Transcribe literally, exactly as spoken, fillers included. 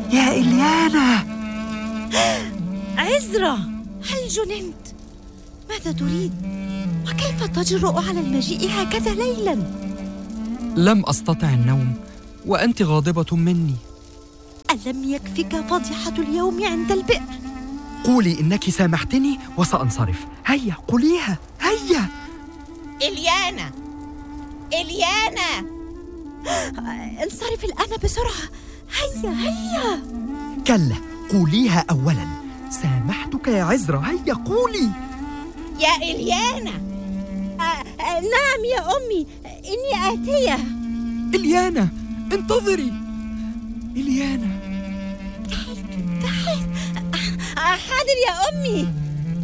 يا إليانا! عزرا، هل جننت؟ ماذا تريد؟ وكيف تجرؤ على المجيء هكذا ليلاً؟ لم أستطع النوم وأنت غاضبة مني. ألم يكفك فضيحة اليوم عند البئر؟ قولي إنك سامحتني وسأنصرف. هيا قوليها، هيا. إليانا، إليانا، انصرف الآن بسرعة. هيا هيا. كلا، قوليها أولاً. سامحتك يا عزرا، هيا قولي. يا إليانا. آه، نعم يا أمي، إني آتية. إليانا، انتظري. إليانا. تعال تعال. حاضر يا أمي.